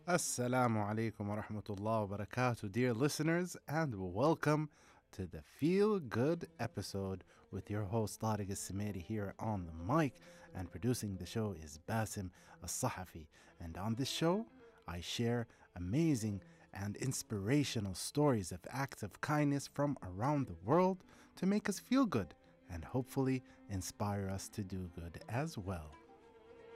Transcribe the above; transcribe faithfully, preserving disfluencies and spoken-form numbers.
Assalamu alaikum wa rahmatullah wa barakatuh, dear listeners, and welcome to the Feel Good episode with your host Tariq Al-Samiri here on the mic, and producing the show is Basim Al-Sahafi. And on this show, I share amazing and inspirational stories of acts of kindness from around the world to make us feel good and hopefully inspire us to do good as well.